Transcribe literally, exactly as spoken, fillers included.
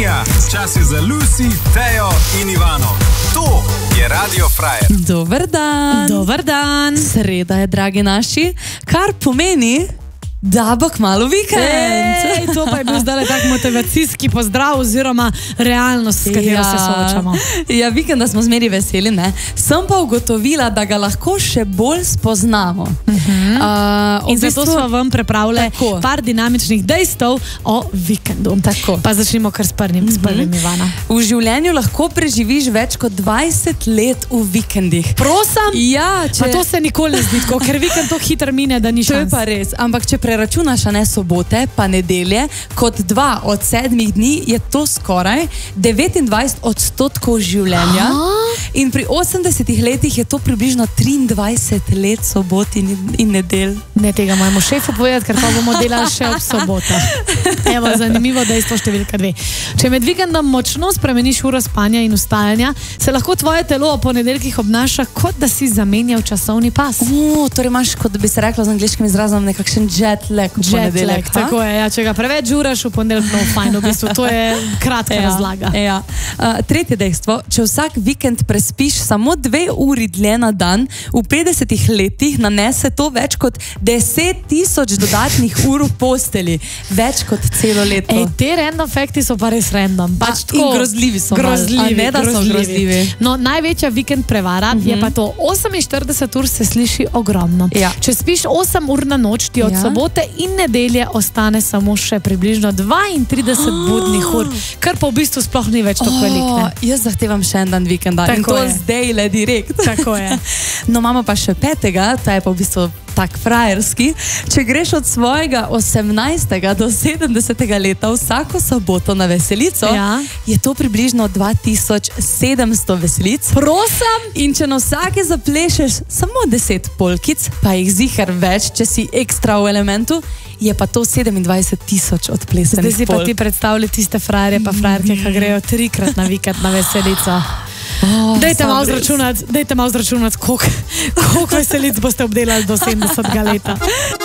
Slovenija. Čas je za Lucy, Tejo in Ivano. To je Radio Frajer. Dober dan. Dober dan. Sreda je, dragi naši, kar pomeni, da bo kmalu vikend. Ej, to pa je bil zdaj tak motivacijski pozdrav oziroma realnost, s katero ja, se soočamo. Ja, vikenda smo zmeri veseli, ne? Sem pa ugotovila, da ga lahko še bolj spoznamo. Uh-huh. uh, in zato bistvu... smo vam prepravili Tako. par dinamičnih dejstev o vikendu. Tako. Pa začnimo kar s prvim, s prvim uh-huh. Ivana. V življenju lahko preživiš več kot dvajset let v vikendih. Prosim? Ja, če... Pa to se nikoli ne zdi tako, ker vikend to hitro mine, da ni šans. To je pa res, ampak če preračunaš, a ne sobote, pa nedelje, kot dva od sedmih dni, je to skoraj devetindvajset odstotkov življenja. Aha. In pri osemdesetih letih je to približno triindvajset let sobot in, in nedelj. Ne tega mojemu šefu povedati, ker pa bomo delali še ob sobotah. Evo, zanimivo dejstvo številka dve. Če med vikendom močno spremeniš uro spanja in vstajanja, se lahko tvoje telo o ponedeljkih obnaša, kot da si zamenjal časovni pas. O, torej imaš, kot bi se reklo z angliškim izrazom, nekakšen jet lag v ponedeljek. Tako je, ja, če ga preveč žuraš v ponedeljek, no fajn, v bistvu, to je kratka ja, razlaga. Ja. Uh, tretje dejstvo, če vsak vikend prespiš samo dve uri dlje na dan, v petdesetih letih nanese to več kot deset tisoč dodatnih ur v posteli. Več kot celo leto. Ej, te random fakti so pa res random. Pač A, in grozljivi so. Grozljivi, mal, ne da grozljivi. so grozljivi. No, največja vikend prevara uh-huh. je pa to, oseminštirideset ur se sliši ogromno. Ja. Če spiš osem ur na noč, ti od Ja. sobote in nedelje ostane samo še približno dvaintrideset oh. budnih ur, kar pa v bistvu sploh ni več tako Oh, veliko. jaz zahtevam še en dan vikenda. Tako in to je. zdaj le direkt. Tako je. No, imamo pa še petega, ta je pa v bistvu tak frajerski. Če greš od svojega osemnajstega do sedemdesetega leta vsako soboto na veselico, Ja. je to približno dva tisoč sedemsto veselic. Prosim! In če na vsake zaplešeš samo deset polkic, pa jih zihar več, če si ekstra v elementu, je pa to sedemindvajset tisoč odplesanih Zdaj si pa polk. ti predstavlja tiste frajerje pa frajerke, ki grejo trikrat na vikend na veselico. Oh, Dajte sam malo res. zračunati, dajte malo zračunati, koliko, koliko veselic boste obdelali do sedemdesetega leta.